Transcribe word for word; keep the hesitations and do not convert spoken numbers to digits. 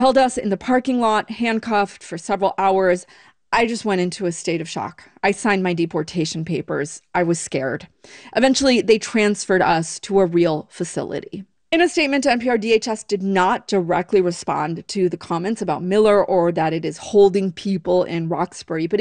held us in the parking lot, handcuffed for several hours. I just went into a state of shock. I signed my deportation papers. I was scared. Eventually, they transferred us to a real facility. In a statement to N P R, D H S did not directly respond to the comments about Miller or that it is holding people in Roxbury, but